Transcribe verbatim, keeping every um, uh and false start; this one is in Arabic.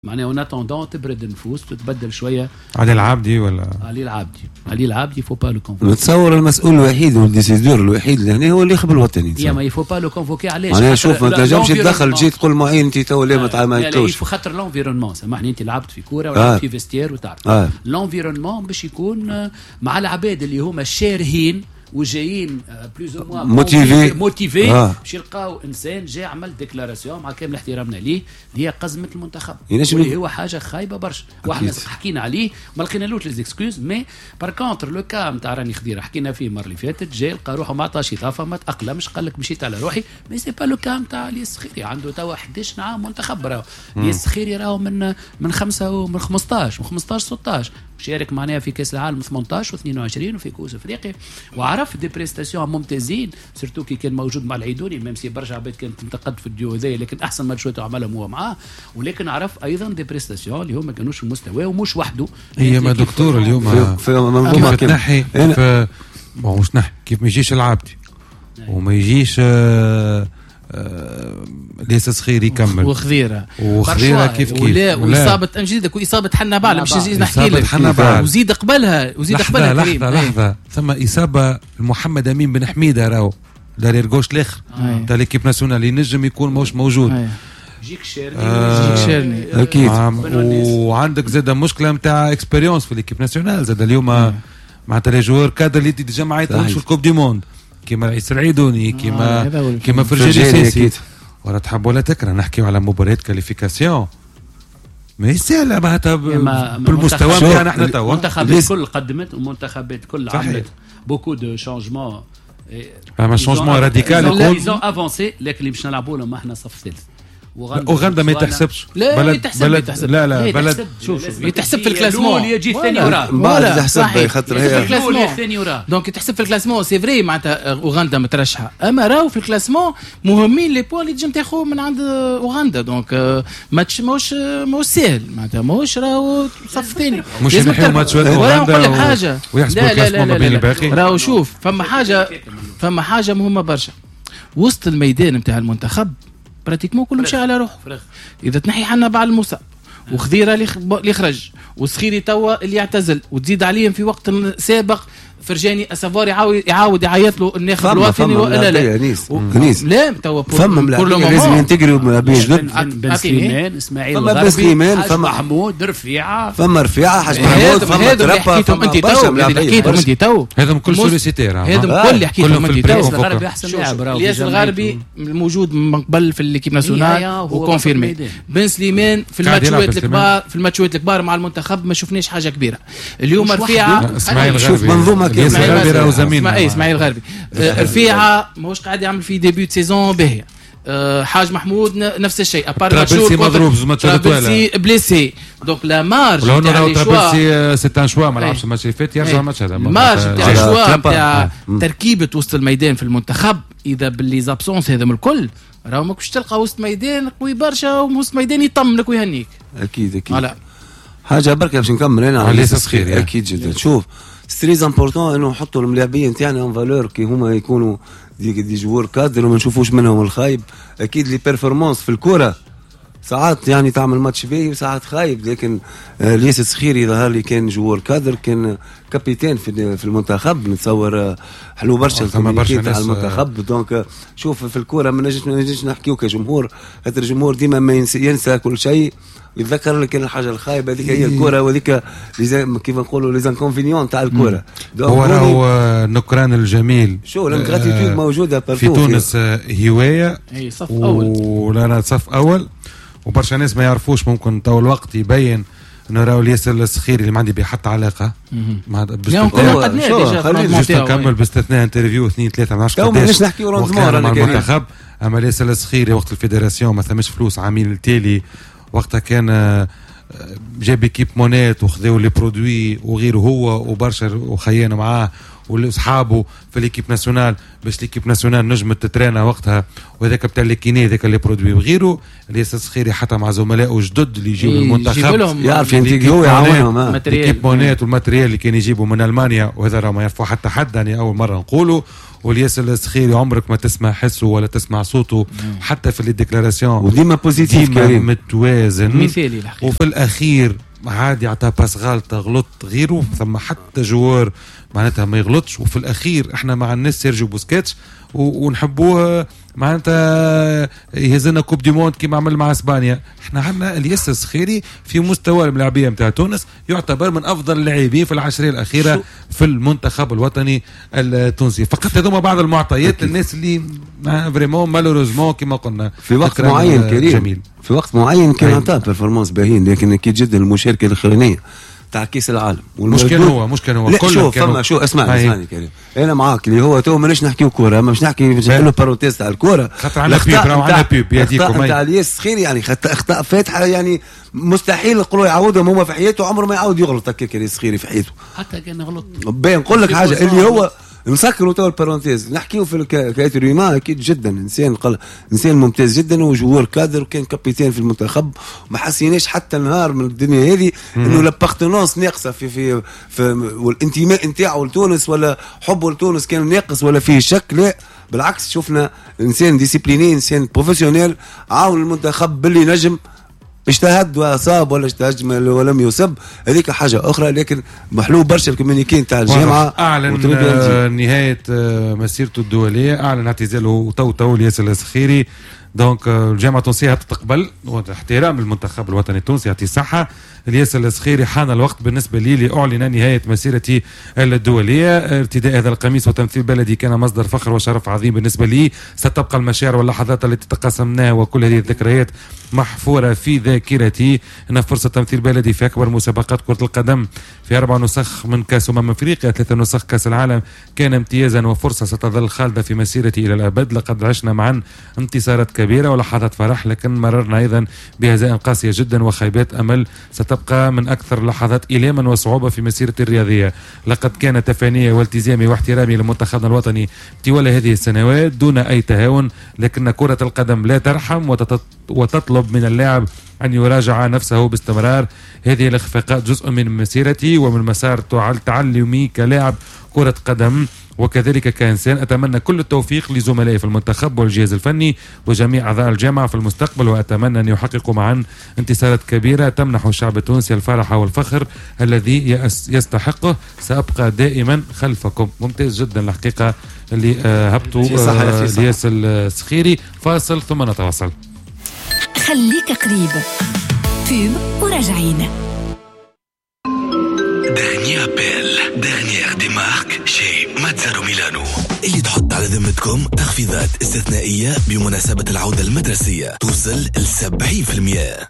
معناها اون اتوندون تبرد النفوس تتبدل شويه. علي العابدي ولا علي العابدي علي العابدي فو با لو كونفوكي. نتصور المسؤول الوحيد والديسيدور الوحيد اللي هنا هو اللي يخبر الوطني. يا ما يفو با لو كونفوكي علاش؟ معناها شوف ما تنجمش تدخل تجي تقول معين انت تو ليه ما عملتوش. يفو خاطر لونفيرونمون. سامحني انت لعبت في كوره ولا في فيستير وتعرف لونفيرونمون باش يكون مع العباد اللي هما شارهين وجايين بلوز او موا موتيفي موتيفي باش يلقاو انسان جاي عمل ديكلاراسيون مع كامل احترامنا ليه اللي هي قزمه المنتخب واللي هو حاجه خايبه برشا. واحنا حكينا عليه ما لقينالوش لي زيكسكوز مي بار كونتر لو كا نتاع راني خضيره حكينا فيه المره اللي فاتت جاي لقى روحه ما عطاش اضافه ما تاقلمش قال لك مشيت على روحي مي سي با لو كا نتاع ليس خيري عنده توا احد عشر عام منتخب راهو ليس خيري راهو من من خمسة ومن خمسطاش من خمسطاش ستطاش شارك معناها في كاس العالم ثمانطاش واثنين وعشرين وفي كؤوس افريقيا وعرف دي بريستاسيون ممتازين سيرتو كي كان موجود مع العيدوني ميم سي برشا عباد كانت تنتقد في الديو هذايا لكن احسن ما شويه عملهم هو معاه ولكن عرف ايضا دي بريستاسيون اللي هم ما كانوش في مستواه ومش وحده. هي ما دكتور اليوم في منظومه كيف تنحي في مش نحي كيف ما يجيش العابدي وما يجيش آه آه ليس صغير يكمل وخذيره وخذيره كيف كيف ولا واصابه امجديده واصابه حنا بعلم مش نحكي لك وزيد قبلها وزيد قبلها لحظه كريم. لحظه لحظه ثم اصابه محمد امين بن حميده راهو دارير جوش الاخر تاع ليكيب ناسيونال ينجم يكون موش موجود. جيك شيرني آه جيك شيرني اكيد وعندك زاد مشكله نتاع اكسبيريونس في ليكيب ناسيونال زاد اليوم معناتها لي جوار كادر اللي ديجا معايا في الكوب دي موند كيما عيسى العيدوني كيما آه كيما فرجاني سيسي ولا تحب ولا تكره نحكيو على مباريات كاليفيكاسيون ما يسهل معناتها بالمستوى نتاعنا احنا توا المنتخبات الكل قدمت والمنتخبات الكل عملت بوكو دو شانجمون اما شانجمون راديكال يكون ايزون افونسي لكن اللي باش نلعبوا لهم احنا صف ثالث. اوغندا ما يتحسبش لا بلد يتحسب بلد يتحسب. لا لا بلد شوف شوف يتحسب في الكلاسمون يجي الثاني وراه بعد تحسب خاطر هي الثاني وراه دونك يتحسب في الكلاسمون سي فري معناتها اوغندا مترشحه اما راهو في الكلاسمون مهمين لي بوان اللي تجم تاخذ من عند اوغندا دونك ماتش موش موش سهل معناتها موش راهو صف ثاني مش نحيو ماتش اوغندا حاجه ويحسبوا الكلاسمون ما بين الباقي راهو شوف فما حاجه فما حاجه مهمه برشا وسط الميدان نتاع المنتخب براتيكمون كله مشى على روحه. اذا تنحي حنا بعد المصاب وخذيره اللي خرج وسخيري توا اللي يعتزل وتزيد عليهم في وقت سابق فرجاني اسافوار يعاود يعاود يعيط له الناخب الوطني ولا لا انيس انيس لا توا فما لازم ينتجروا بين جدد بن سليمان اسماعيل فما بن سليمان فما محمود رفيعه فما رفيعه حاج محمود فما تربى فما انت تو حكيتهم انت تو هذا كل سوليسيتير هذا كل اللي حكيتهم انت تو الغربي احسن لاعب راهو الياس الغربي موجود من قبل في الليكيب ناسيونال وكونفيرمي. بن سليمان في الماتشات الكبار في الماتشات الكبار مع المنتخب ما شفناش حاجه كبيره. اليوم رفيعه شوف منظومه اسماعيل غربي زميل اي اسماعيل غربي رفيعه ماهوش قاعد يعمل في ديبيو سيزون باهيه. أه حاج محمود نفس الشيء ابار ماتشور مضروب ترابلسي بليسي دونك لا مارج تاع لي شوا سي ان شوا ما لعبش الماتش اللي فات يرجع الماتش هذا مارج تاع شوا تاع تركيبه وسط الميدان في المنتخب اذا باللي زابسونس هذا من الكل راهو ماكش تلقى وسط ميدان قوي برشا وسط ميدان يطمنك ويهنيك. اكيد اكيد على حاجه بركه باش نكمل انا على ليس صغير اكيد جدا. شوف ستريز امبورطون انه نحطوا الملاعبين تاعنا اون فالور كي هما يكونوا دي, دي جوار كادر وما نشوفوش منهم الخايب. اكيد لي بيرفورمانس في الكره ساعات يعني تعمل ماتش باهي وساعات خايب لكن آه ليس صخيري ظهر لي كان جوار كادر كان كابيتان في في المنتخب نتصور آه حلو برشا الكوميونيكي تاع المنتخب. دونك آه شوف في الكره ما نجمش ما نجمش نحكيو كجمهور خاطر الجمهور ديما ما ينسى, ينسى كل شيء يتذكر لك الحاجه الخايبه هذيك هي الكره وهذيك كيف نقولوا لي زانكونفينيون تاع الكره. هو راهو النكران الجميل شو الانغراتيتود موجوده في تونس هوايه صف اول ولا صف اول وبرشا ناس ما يعرفوش ممكن تو الوقت يبين انه راهو الياسر الصخيري اللي ما عندي به حتى علاقه مع باستثناء نكمل باستثناء انترفيو اثنين ثلاثه من عشرة قداش نحكيو روندمون مع المنتخب. اما الياسر الصخيري وقت الفيدراسيون ما ثمش فلوس عامين التالي وقتها كان جاب كيب مونات وخذوا لي برودوي وغيره هو وبرشا وخيانه معاه واصحابه في ليكيب ناسيونال باش ليكيب ناسيونال نجمت تترانا وقتها، وهذاك بتاع الكيني ذاك اللي برودوي وغيره. الياس السخيري حتى مع زملائه جدد اللي يجيبوا إيه المنتخب يعرف ينتقوا يعاونهم الكيبونات والماتريال اللي كان يجيبوا من المانيا، وهذا راه ما يرفع حتى حد يعني اول مره نقوله. والياس السخيري عمرك ما تسمع حسه ولا تسمع صوته حتى في لي ديكلاراسيون، وديما بوزيتيف كريم متوازن مثالي الحقيقة. وفي الاخير عادي عطى باس غلطه غلط غيره، ثم حتى جوار معناتها ما يغلطش. وفي الاخير احنا مع الناس سيرجيو بوسكيتش ونحبوه معناتها يهزنا كوب دي موند كما عمل مع اسبانيا. احنا عندنا الياس السخيري في مستوى الملاعبيه نتاع تونس يعتبر من افضل اللاعبين في العشريه الاخيره في المنتخب الوطني التونسي. فقط هذوما بعض المعطيات للناس اللي فريمون مالوروزمون كما قلنا في وقت معين كريم جميل. في وقت معين كان عطاه بيرفورمانس باهين، لكن اكيد جدا المشاركه الاخرانيه تاع كيس العالم مش كان هو مش كان هو كل شوف فما شو اسمعني اسمعني كريم انا معاك اللي هو تو ماناش نحكيو كوره، مش نحكي مش نحلو بارونتيز تاع الكوره خاطر على بيب راهو على بيب يديكم تاع الياس السخيري يعني اخطاء فاتحه يعني مستحيل نقولوا يعاودهم هما في حياته، عمره ما يعاود يغلط هكاك الياس السخيري في حياته حتى كان غلط. باين نقول لك حاجه اللي هو نسكروا تو البارونتيز نحكيو في الكاتريما اكيد جدا انسان قل... انسان ممتاز جدا وجوار كادر وكان كابيتان في المنتخب، ما حسيناش حتى نهار من الدنيا هذه انه لابارتونونس ناقصه في في, في والانتماء نتاعو لتونس ولا حبه لتونس كان ناقص ولا فيه شك، لا بالعكس شفنا انسان ديسيبليني انسان بروفيسيونيل عاون المنتخب باللي نجم، اجتهد واصاب ولا اجتهد ولم يصب هذيك حاجه اخرى. لكن محلو برشا الكومينيكي نتاع الجامعه. اعلن آه نهايه آه مسيرته الدوليه، اعلن اعتزاله تو تو الياس السخيري. دونك آه الجامعه التونسيه تقبل واحترام المنتخب الوطني التونسي يعطي الصحه. الياس السخيري حان الوقت بالنسبه لي لاعلن نهايه مسيرتي الدوليه. ارتداء هذا القميص وتمثيل بلدي كان مصدر فخر وشرف عظيم بالنسبه لي. ستبقى المشاعر واللحظات التي تقاسمناها وكل هذه الذكريات محفوره في ذاكرتي. ان فرصه تمثيل بلدي في اكبر مسابقات كره القدم في اربع نسخ من كاس امم افريقيا، ثلاثه نسخ كاس العالم، كان امتيازا وفرصه ستظل خالده في مسيرتي الى الابد. لقد عشنا معا انتصارات كبيره ولحظات فرح، لكن مررنا ايضا بهزائم قاسيه جدا وخيبات امل ستبقى من اكثر اللحظات اليما وصعوبه في مسيرتي الرياضيه. لقد كان تفاني والتزامي واحترامي لمنتخبنا الوطني طوال هذه السنوات دون اي تهاون، لكن كره القدم لا ترحم وتطلب من اللاعب أن يراجع نفسه باستمرار. هذه الاخفاقات جزء من مسيرتي ومن مسار تعلمي كلاعب كرة قدم وكذلك كإنسان. أتمنى كل التوفيق لزملائي في المنتخب والجهاز الفني وجميع أعضاء الجامعة في المستقبل، وأتمنى أن يحققوا معا انتصارات كبيرة تمنح الشعب التونسي الفرح والفخر الذي يستحقه. سأبقى دائما خلفكم. ممتاز جدا الحقيقة اللي هبطوا الياس السخيري. فاصل ثم نتواصل. خليك قريب بوب وراجعين. دغنيا بيل دغنيير دي مارك شي ماتزارو ميلانو اللي تحط على ذمتكم تخفيضات استثنائية بمناسبة العودة المدرسية توصل ل سبعين بالمئة.